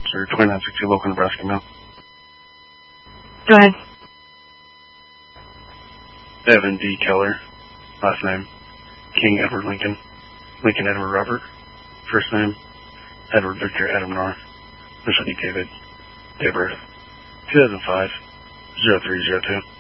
officer, 2960 local Nebraska mail. Go ahead. Evan D. Keller, last name, King Edward Lincoln, Lincoln Edward Robert, first name, Edward Victor Adam North, Mr. D. David, date of birth, 2005, 0302.